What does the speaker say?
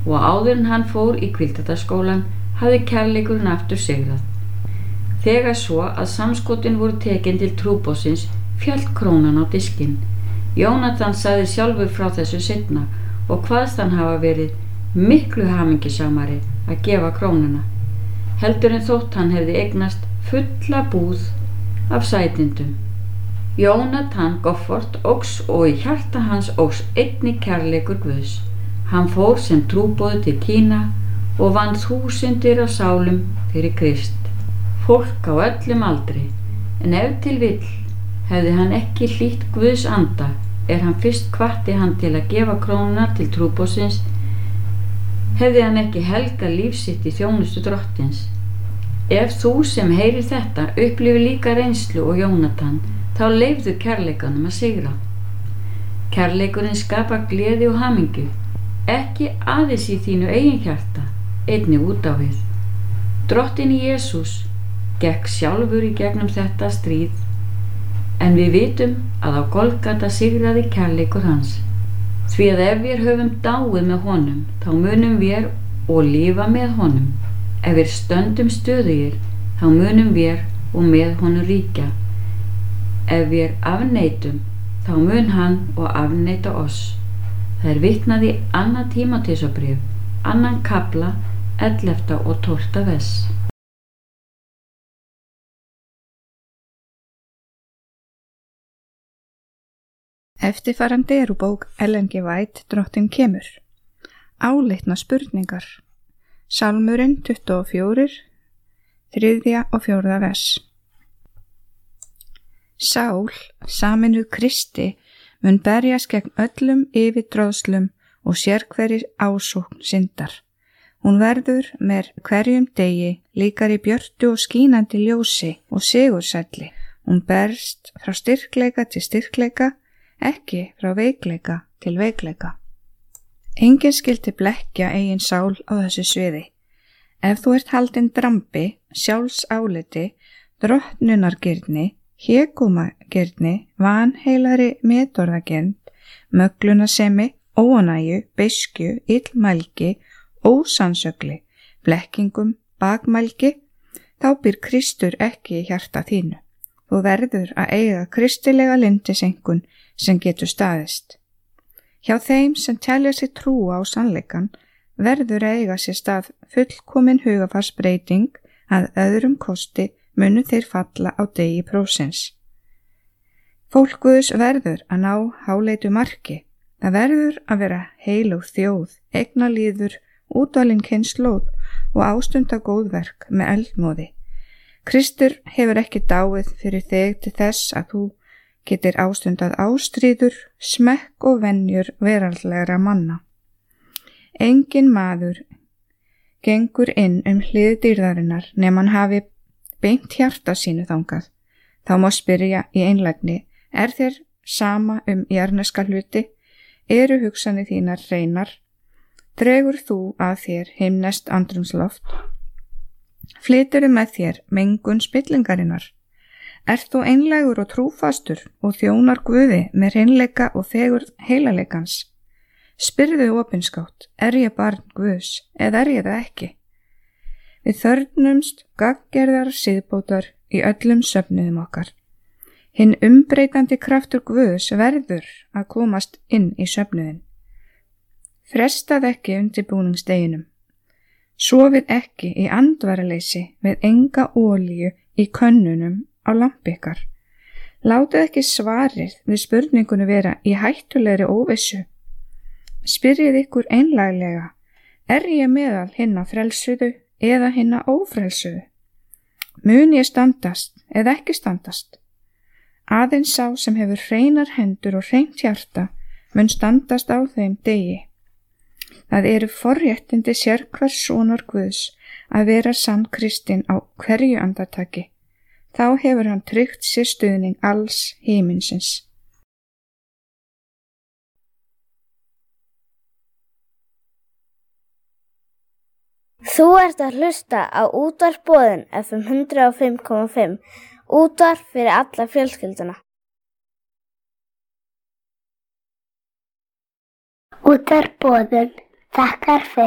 og áður en hann fór í Hvíldardalsskólann hafði kærleikurinn aftur sigrað. Þegar svo að samskotin voru tekin til trúboðsins féll krónan á diskinn. Jónatan sagði sjálfur frá þessu seinna og kvaðst hann hafa verið miklu hamingjusamari að gefa krónuna, heldur en þótt hann hefði eignast fulla búð af sætindum. Jónatan Goffort óx og í hjarta hans óx einnig kærleikur Guðs. Hann fór sem trúboði til Kína og vann þúsundir af sálum fyrir Krist. Fólk á öllum aldri, en ef til vill hefði hann ekki hlýtt Guðs anda hann fyrst hvatti hann til að gefa krónuna til trúboðsins, hefði hann ekki helgað líf sitt í þjónustu Drottins. Ef þú sem heyrir þetta upplifir líka reynslu og Jónatan, þá leyfðu kærleikanum að sigra. Kærleikurinn skapar gleði og hamingju, ekki aðeins í þínu eigin hjarta, einnig út á við. Drottinn Jesús gekk sjálfur í gegnum þetta stríð, en við vitum að á Golgata sigraði kærleikur hans. Því að ef við höfum dáið með honum, þá munum við og lifa með honum. Ef við stöndum stöðugir, þá munum við og með honum ríkja. Ef við afneitum, þá mun hann og afneita oss. Það vitnað í 2. Tímóteusarbréf, 2. kafla, 11. og 12. vers. Eftirfarandi úr bók Ellen G. White, Drottinn kemur. Áleitna spurningar. Sálmurinn 24, 3. og 4. vers. Sál, saminuð Kristi, mun berjast gegn öllum yfirdráðslum og sérhverri ásókn syndar. Hún verður með hverjum degi líkari björtu og skínandi ljósi og sigursælli. Hún berst frá styrkleika til styrkleika, ekki frá veikleika til veikleika. Enginn skyldi blekkja eigin sál á þessu sviði. Ef þú ert haldinn drambi, sjálfsáliti, drottnunargirni, hégómagirni, vanheilari metorðagirnd, möglunasemi, óánægju, beiskju, illmælgi, ósannsögli, blekkingum, bakmælgi, þá býr Kristur ekki í hjarta þínu. Þú verður að eiga kristilega lyndiseinkunn sem getur staðist. Hjá þeim sem telja sig trúa á sannleikan verður að eiga sér stað fullkomin hugarfarsbreyting, að öðrum kosti munu þeir falla á degi prófsins. Fólk Guðs verður að ná háleitu marki. Það verður að vera heilug þjóð, eignalíður, útvalin kynslóð og ástunda góðverk með eldmóði. Kristur hefur ekki dáið fyrir þig til þess að þú getur ástundað ástríður, smekk og venjur veraldlegra manna. Enginn maður gengur inn hlið dýrðarinnar nema hann hafi beint hjarta sínu þangað. Þá má spyrja í einlægni, þér sama jarneska hluti? Eru hugsanir þínar hreinar? Dregur þú að þér himneskt andrumsloft? Flyturðu með þér mengun spillingarinnar? Ert þú einlægur og trúfastur og þjónar Guði með hreinleika og fegurð heilaleikans? Spyrðu opinskátt, ég barn Guðs eða ég það ekki? Við þörfnumst gagngerðar siðbótar í öllum söfnuðum okkar. Hinn umbreytandi kraftur Guðs verður að komast inn í söfnuðin. Frestað ekki undirbúningsdeginum. Sofið ekki í andvaraleysi með enga olíu í könnunum á lampi ykkar. Látið ekki svarið við spurningunni vera í hættulegri óvissu. Spyrjið ykkur einlæglega, ég meðal hinna frelsuðu eða hinna ófrelsuðu? Mun ég standast eða ekki standast? Aðeins sá sem hefur hreinar hendur og hreint hjarta mun standast á þeim degi. Það eru forréttindi sérhvers sonar Guðs að vera sann kristinn á hverju andartaki. Þá hefur hann tryggt sér stuðning alls himinsins. Þú ert að hlusta á Útvarp Boðin FM 105.5, útvarp fyrir alla fjölskylduna. Útvarp Boðin þakkar fyrir.